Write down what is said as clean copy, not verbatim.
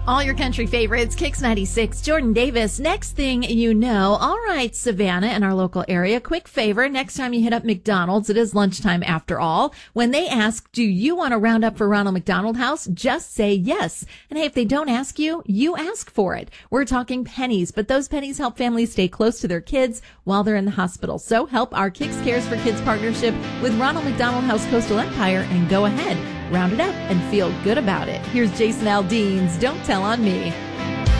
All your country favorites, Kicks 96, Jordan Davis. Next thing you know, all right, Savannah and our local area, quick favor. Next time you hit up McDonald's, it is lunchtime after all. When they ask, do you want to round up for Ronald McDonald House? Just say yes. And hey, if they don't ask you, you ask for it. We're talking pennies, but those pennies help families stay close to their kids while they're in the hospital. So help our Kicks Cares for Kids partnership with Ronald McDonald House Coastal Empire and go ahead. Round it up and feel good about it. Here's Jason Aldean's Don't Tell on Me.